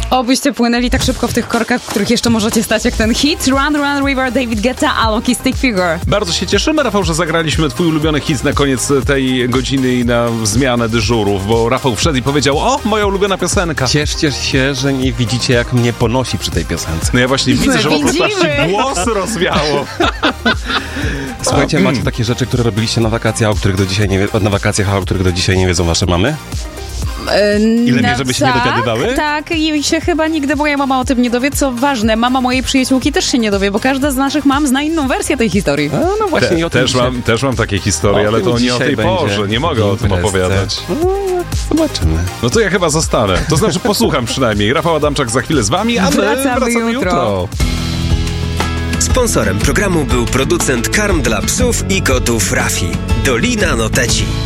Obyście płynęli tak szybko w tych korkach, w których jeszcze możecie stać, jak ten hit Run Run River, David Guetta, Alok i Stick Figure. Bardzo się cieszymy, Rafał, że zagraliśmy twój ulubiony hit na koniec tej godziny i na zmianę dyżurów, bo Rafał wszedł i powiedział: o, moja ulubiona piosenka. Cieszcie się, że nie widzicie, jak mnie ponosi przy tej piosence. No ja właśnie widzę, że po prostu aż Widzimy. ci głos rozwiało. Słuchajcie, macie takie rzeczy, które robiliście na wakacjach, o których do dzisiaj nie wiedzą wasze mamy? Ile wie, żeby się nie dowiadywały? Tak, i się chyba nigdy moja mama o tym nie dowie. Co ważne, mama mojej przyjaciółki też się nie dowie, bo każda z naszych mam zna inną wersję tej historii. No właśnie, i o tym Też mam takie historie, ale to nie o tej porze. Nie mogę o tym opowiadać. Zobaczymy. No to ja chyba zostanę. To znaczy posłucham przynajmniej. Rafał Adamczak za chwilę z wami, a my Wracamy jutro. Sponsorem programu był producent karm dla psów i kotów Rafi. Dolina Noteci.